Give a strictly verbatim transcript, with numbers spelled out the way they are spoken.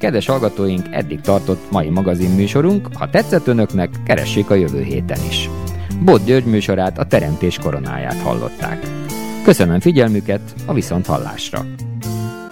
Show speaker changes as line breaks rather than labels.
kedves hallgatóink, eddig tartott mai magazinműsorunk. Ha tetszett önöknek, keressék a jövő héten is. Bot György műsorát, a Teremtés koronáját hallották. Köszönöm figyelmüket, a viszonthallásra!